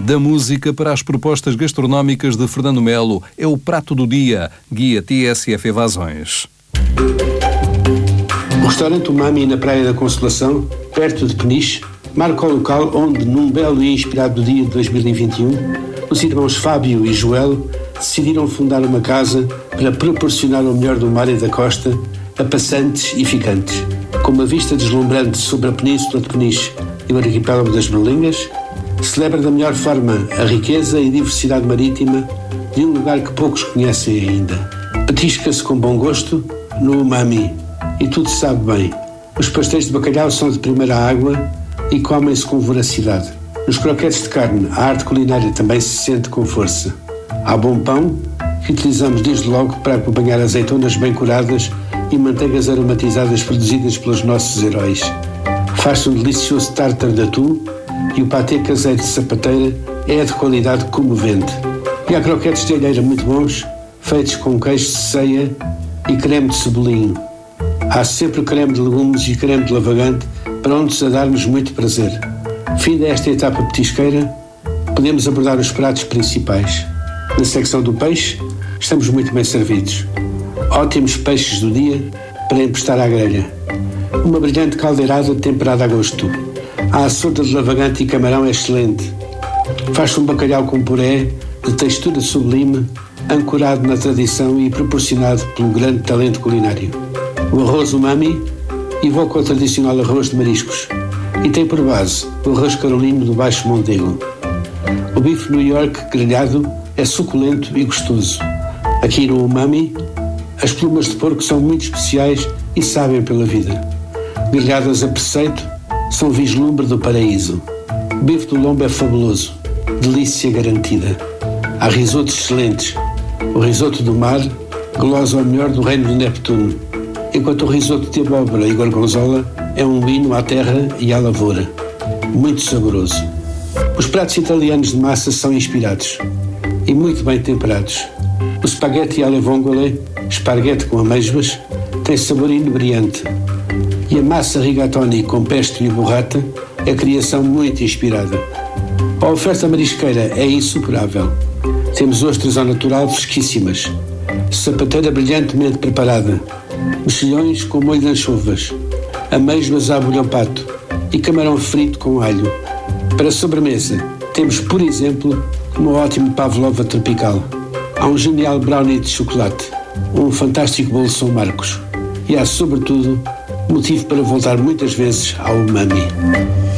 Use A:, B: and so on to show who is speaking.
A: Da música para as propostas gastronómicas de Fernando Melo, é o Prato do Dia, guia TSF Evasões.
B: O restaurante Umami, na Praia da Consolação, perto de Peniche, marca o local onde, num belo e inspirado dia de 2021, os irmãos Fábio e Joel decidiram fundar uma casa para proporcionar o melhor do mar e da costa a passantes e ficantes. Com uma vista deslumbrante sobre a península de Peniche e o arquipélago das Berlengas, celebra da melhor forma a riqueza e diversidade marítima de um lugar que poucos conhecem ainda. Petisca-se com bom gosto no Umami e tudo sabe bem. Os pastéis de bacalhau são de primeira água e comem-se com voracidade. Nos croquetes de carne, a arte culinária também se sente com força. Há bom pão, que utilizamos desde logo para acompanhar azeitonas bem curadas e manteigas aromatizadas produzidas pelos nossos heróis. Faz-se um delicioso tártar de atum e o patê caseiro de sapateira é de qualidade comovente. E há croquetes de alheira muito bons, feitos com queijo de ceia e creme de cebolinho. Há sempre creme de legumes e creme de lavagante prontos a dar-nos muito prazer. Fim desta etapa petisqueira, podemos abordar os pratos principais. Na secção do peixe, estamos muito bem servidos. Ótimos peixes do dia para emprestar à grelha. Uma brilhante caldeirada temperada a gosto. A açorda de lavagante e camarão é excelente. Faz-se um bacalhau com puré de textura sublime, ancorado na tradição e proporcionado pelo grande talento culinário. O arroz Umami evoca o tradicional arroz de mariscos e tem por base o arroz carolino do Baixo Mondego. O bife New York grelhado é suculento e gostoso. Aqui no Umami, as plumas de porco são muito especiais e sabem pela vida. Grelhadas a preceito, são vislumbre do paraíso. O bife do lombo é fabuloso, delícia garantida. Há risotos excelentes. O risoto do mar glosa ao melhor do reino de Neptuno, enquanto o risoto de abóbora e gorgonzola é um hino à terra e à lavoura. Muito saboroso. Os pratos italianos de massa são inspirados e muito bem temperados. O spaghetti alle vongole, esparguete com amêijoas, tem sabor inebriante. E a massa rigatoni com pesto e burrata é criação muito inspirada. A oferta marisqueira é insuperável. Temos ostras ao natural fresquíssimas, sapateira brilhantemente preparada, mexilhões com molho de anchovas, amêijoas à bolhão pato e camarão frito com alho. Para sobremesa, temos, por exemplo, uma ótima pavlova tropical. Há um genial brownie de chocolate, um fantástico bolo São Marcos e há, sobretudo, motivo para voltar muitas vezes ao Umami.